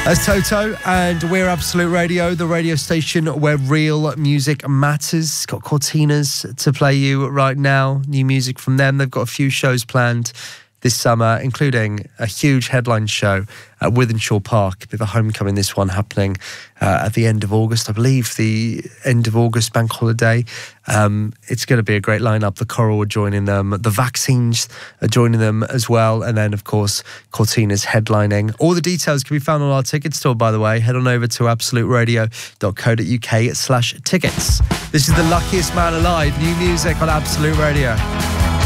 That's Toto, and we're Absolute Radio, the radio station where real music matters. Got Cortinas to play you right now, new music from them. They've got a few shows planned this summer, including a huge headline show at Wythenshawe Park. A bit of a homecoming, this one happening at the end of August, I believe, the end of August bank holiday. It's going to be a great lineup. The Coral are joining them, the Vaccines are joining them as well, and then of course Cortina's headlining. All the details can be found on our ticket store, by the way. Head on over to absoluteradio.co.uk/tickets. This is The Luckiest Man Alive, new music on Absolute Radio.